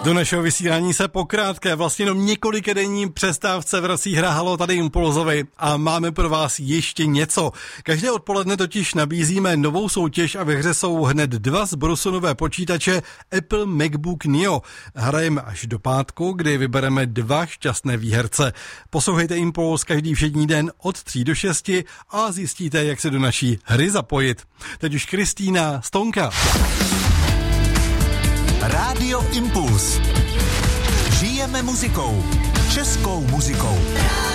Do našeho vysílání se po krátké, vlastně jenom několikadenní přestávce vrací hra Halo tady Impulzovi a máme pro vás ještě něco. Každé odpoledne totiž nabízíme novou soutěž a ve hře jsou hned dva z Brusonové počítače Apple MacBook Neo. Hrajeme až do pátku, kdy vybereme dva šťastné výherce. Poslouchejte Impuls každý všední den od 3 do 6 a zjistíte, jak se do naší hry zapojit. Teď už Kristýna Stonka. Rádio Impuls. Žijeme muzikou. Českou muzikou.